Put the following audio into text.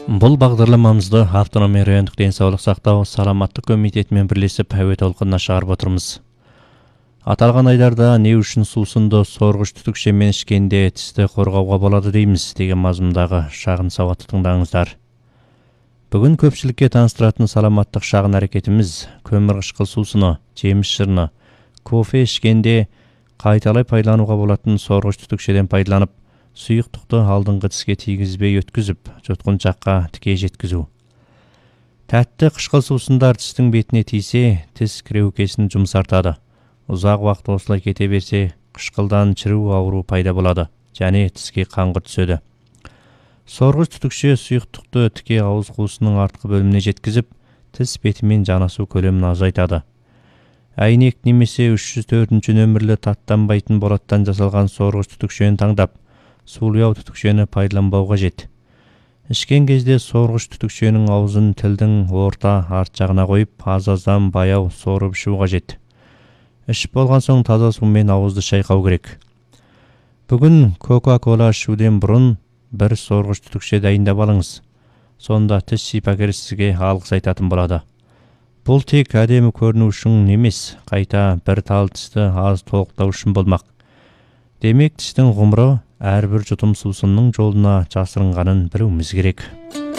Бұл бағдарламамызды автономия райондық денсаулық сақтау саламаттық комитетімен бірлесіп әуе толқынына шығарып отырмыз. Аталған айдарда не үшін сусынды сорғыш түтікшемен ішкенде тісті қорғауға болады дейміз деген мазмұндағы шағын сауатты тыңдаңыздар. Бүгін көпшілікке таныстыратын саламаттық шағын әрекетіміз көмірқышқыл сусыны, жеміс шырыны, кофе ішкенде қайталай пайдалануға болатын сорғыш түтікшеден пайдаланып, сұйықтықты алдыңғы тіске тигізбей өткізіп, жұтқын жаққа тіке жеткізу. Тәтті қышқыл сусындар тістің бетіне тисе, тіс кіреукесін жұмсартады. Ұзақ уақыт осылай кете берсе, қышқылдан шіру ауру пайда болады, және тіске қаңғыр түседі. Сорғыш түтікше сұйықтықты тіке ауыз қуысының артқы бөліміне жеткізіп, тіс бетімен жанасу көлемін азайтады. Әйнек немесе 304 нөмірлі таттанбайтын болаттан жасалған сорғыш түтікшені таңдап, сулияу түтікшені пайдаланбау қажет. Ішкен кезде сорғыш түтікшенің аузын тілдің орта арт жағына қойып, аз-аздан баяу сорып ішу қажет. Ішіп болған соң таза сумен ауызды шайқау керек. Бүгін Кока-кола ішуден бұрын бір сорғыш түтікше дайындап алыңыз. Сонда тіс шипагер сізге алғыс айтатын болады. Бұл тек әдемі көріну үшін емес, қайта бір тал тісті аз толықтау үшін болмақ. Демек, тістің ғұмыры әрбір жұтым сусынның жолына жасырынғанын білуіміз керек.